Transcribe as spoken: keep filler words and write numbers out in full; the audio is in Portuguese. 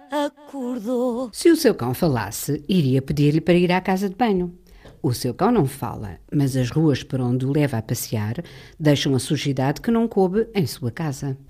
acordou. Se o seu cão falasse, iria pedir-lhe para ir à casa de banho. O seu cão não fala, mas as ruas por onde o leva a passear deixam a sujidade que não coube em sua casa.